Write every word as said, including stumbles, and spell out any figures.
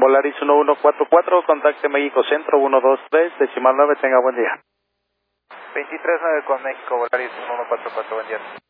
Volaris uno uno cuatro cuatro, contacte México Centro uno dos tres, decimal nueve, tenga buen día. veintitrés nueve con México, Volaris uno uno cuatro cuatro, buen día.